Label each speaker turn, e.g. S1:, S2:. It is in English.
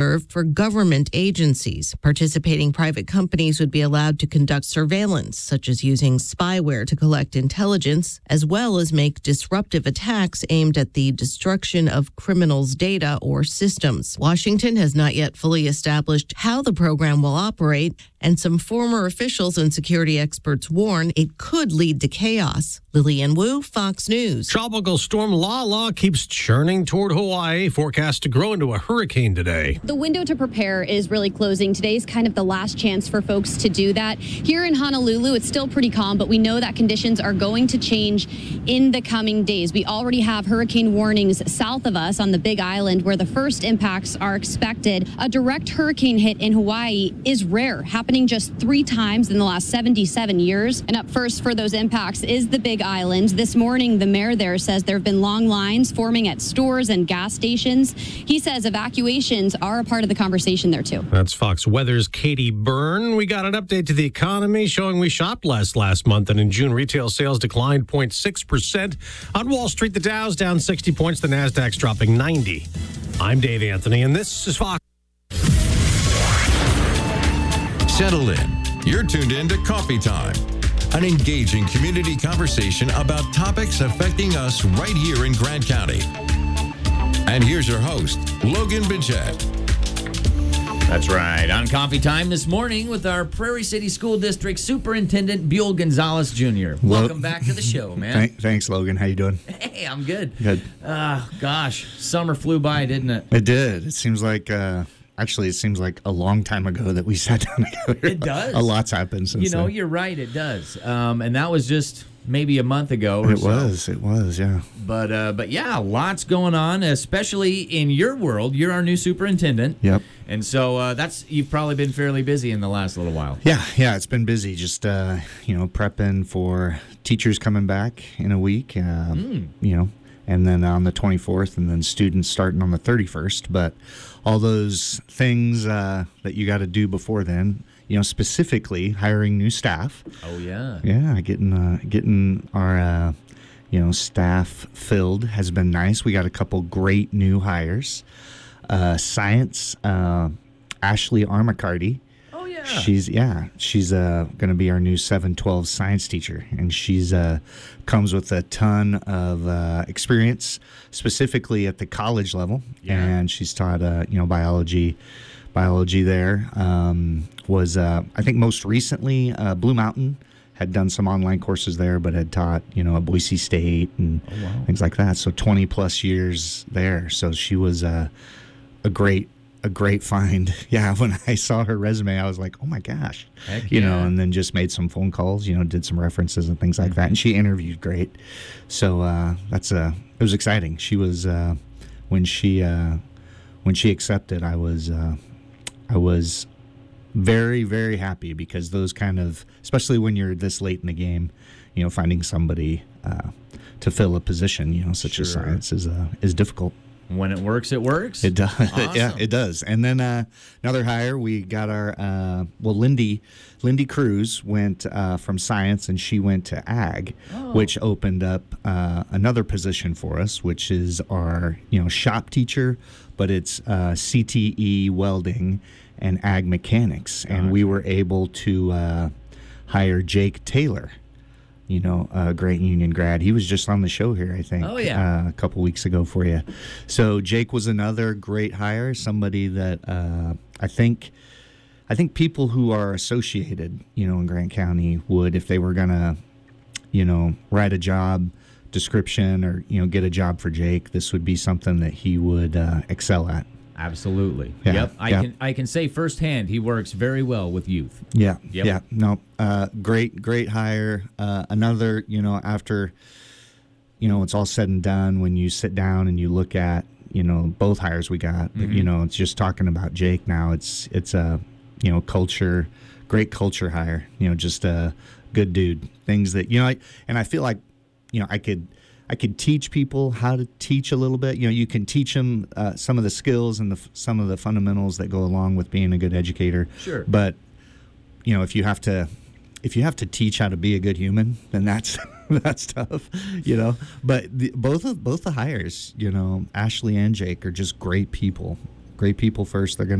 S1: reserved for government agencies. Participating private companies would be allowed to conduct surveillance, such as using spyware to collect intelligence, as well as make disruptive attacks aimed at the destruction of criminals' data or systems. Washington has not yet fully established how the program will operate, and some former officials and security experts warn it could lead to chaos. Lillian Wu, Fox News.
S2: Tropical storm Lala keeps churning toward Hawaii, forecast to grow into a hurricane today.
S3: The window to prepare is really closing. Today's kind of the last chance for folks to do that. Here in Honolulu, it's still pretty calm, but we know that conditions are going to change in the coming days. We already have hurricane warnings south of us on the Big Island, where the first impacts are expected. A direct hurricane hit in Hawaii is rare, happening just 3 times in the last 77 years. And up first for those impacts is the Big Island. This morning, the mayor there says there have been long lines forming at stores and gas stations. He says evacuations are a part of the conversation there, too.
S2: That's Fox Weather's Katie Byrne. We got an update to the economy showing we shopped less last month, and in June, retail sales declined 0.6%. On Wall Street, the Dow's down 60 points, the Nasdaq's dropping 90. I'm Dave Anthony, and this is Fox.
S4: Settle in. You're tuned in to Coffee Time, an engaging community conversation about topics affecting us right here in Grant County. And here's your host, Logan Bidget.
S5: That's right. On Coffee Time this morning with our Prairie City School District Superintendent Buell Gonzalez Jr. Welcome back to the show, man.
S6: Thanks, Logan. How you doing?
S5: Hey, I'm good.
S6: Good.
S5: Gosh, summer flew by, didn't it?
S6: It did. It seems like... Actually, it seems like a long time ago that we sat down together.
S5: It does.
S6: A lot's happened since then.
S5: You're right, it does. And that was just maybe a month ago or
S6: It was, yeah.
S5: But yeah, lots going on, especially in your world. You're our new superintendent.
S6: Yep.
S5: And so you've probably been fairly busy in the last little while.
S6: Yeah, it's been busy. Just, prepping for teachers coming back in a week, and then on the 24th, and then students starting on the 31st. But all those things that you got to do before then, specifically hiring new staff.
S5: Oh, yeah.
S6: Yeah, getting our, staff filled has been nice. We got a couple great new hires. Science, Ashley Armacardi. She's going to be our new 712 science teacher, and she's comes with a ton of experience, specifically at the college level. Yeah. And she's taught biology there. I think most recently Blue Mountain had done some online courses there, but had taught at Boise State and things like that. So 20 plus years there. So she was a great find. Yeah, when I saw her resume, I was like, oh my gosh.
S5: Heck yeah.
S6: And then just made some phone calls, did some references and things like that. And she interviewed great. So it was exciting. She was when she accepted, I was very, very happy, because those kind of, especially when you're this late in the game, finding somebody to fill a position, such as science is difficult.
S5: When it works, it works.
S6: It does.
S5: Awesome.
S6: Yeah, it does. And then another hire, we got our Lindy Cruz went from science, and she went to ag, which opened up another position for us, which is our shop teacher, but it's CTE welding and ag mechanics, and we were able to hire Jake Taylor. A great Union grad. He was just on the show here, I think, a couple weeks ago for you. So Jake was another great hire, somebody that I think people who are associated, in Grant County would, if they were going to, write a job description or, get a job for Jake, this would be something that he would excel at.
S5: Absolutely.
S6: Yeah,
S5: Yep. I can say firsthand he works very well with youth.
S6: Yeah.
S5: Yep.
S6: Yeah. No. Great hire. Another, after, it's all said and done, when you sit down and you look at, both hires we got, but, it's just talking about Jake now. It's a, great culture hire, just a good dude. Things that, and I feel like, I could teach people how to teach a little bit. You can teach them some of the skills and some of the fundamentals that go along with being a good educator.
S5: Sure.
S6: But if you have to teach how to be a good human, then that's tough. But both the hires, Ashley and Jake, are just great people. Great people first. They're going